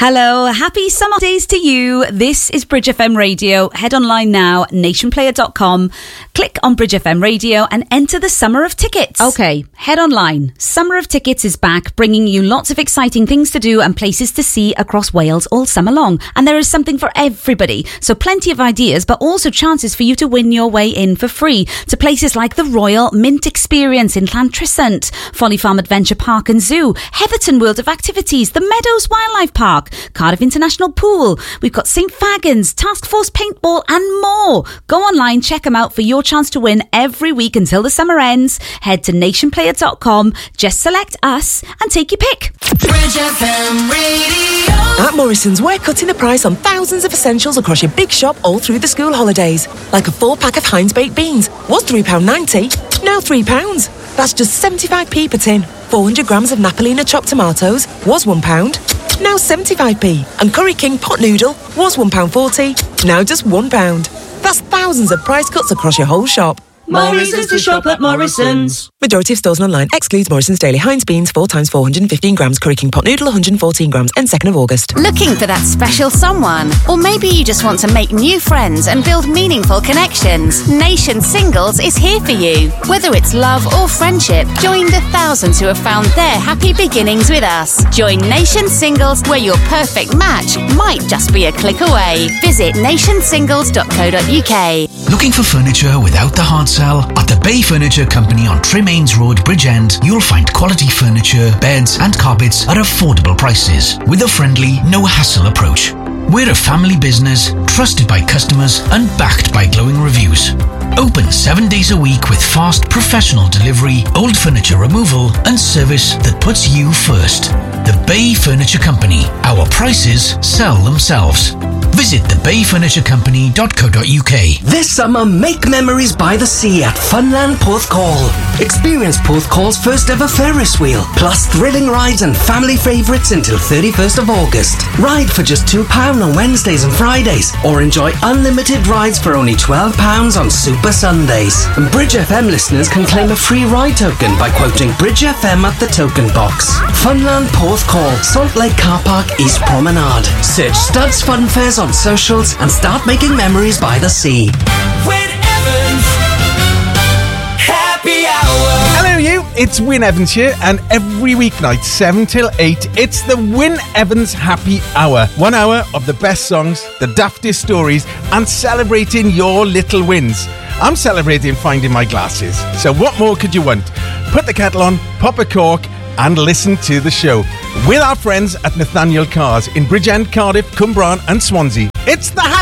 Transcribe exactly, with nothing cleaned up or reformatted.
Hello, happy summer days to you. This is Bridge F M Radio. Head online now, nation player dot com. Click on Bridge F M Radio and enter the Summer of Tickets. Okay, head online. Summer of Tickets is back, bringing you lots of exciting things to do and places to see across Wales all summer long. And there is something for everybody. So plenty of ideas, but also chances for you to win your way in for free to places like the Royal Mint Experience in Llantrisant, Folly Farm Adventure Park and Zoo, Heatherton World of Activities, the Meadows Wildlife Park, Cardiff International Pool. We've got Saint Fagans, Task Force Paintball and more. Go online, check them out for your chance to win every week until the summer ends. Head to nation player dot com, just select us and take your pick. Bridge F M Radio. At Morrison's, we're cutting the price on thousands of essentials across your big shop all through the school holidays. Like a four pack of Heinz baked beans. Was three pounds ninety, now three pounds. That's just seventy-five p per tin. four hundred grams of Napolina chopped tomatoes was one pound, now seventy-five p. And Curry King pot noodle was one pound forty, now just one pound. That's thousands of price cuts across your whole shop. Morrison's to shop at Morrison's. Majority of stores and online excludes Morrison's Daily Heinz beans four times four hundred fifteen grams, Curry King pot noodle one hundred fourteen grams, and second of August. Looking for that special someone? Or maybe you just want to make new friends and build meaningful connections? Nation Singles is here for you. Whether it's love or friendship, join the thousands who have found their happy beginnings with us. Join Nation Singles, where your perfect match might just be a click away. Visit nation singles dot co dot uk. Looking for furniture without the hard sell? At the Bay Furniture Company on Tremaines Road, Bridgend, you'll find quality furniture, beds and carpets at affordable prices with a friendly, no-hassle approach. We're a family business, trusted by customers and backed by glowing reviews. Open seven days a week with fast, professional delivery, old furniture removal and service that puts you first. The Bay Furniture Company. Our prices sell themselves. Visit the bay furniture company dot co dot uk. This summer, make memories by the sea at Funland Porthcawl. Experience Porthcawl's first ever Ferris wheel, plus thrilling rides and family favourites until thirty-first of August. Ride for just two pounds on Wednesdays and Fridays, or enjoy unlimited rides for only twelve pounds on Super Sundays. And Bridge F M listeners can claim a free ride token by quoting Bridge F M at the token box. Funland Porthcawl, Salt Lake Car Park, East Promenade. Search Studs Fun Fairs on socials and start making memories by the sea. Win Evans Happy Hour. Hello you, it's Win Evans here, and every weeknight seven till eight it's the Win Evans Happy Hour. One hour of the best songs, the daftest stories and celebrating your little wins. I'm celebrating finding my glasses, so what more could you want? Put the kettle on, pop a cork and listen to the show with our friends at Nathaniel Cars in Bridgend, Cardiff, Cwmbran and Swansea. It's the happy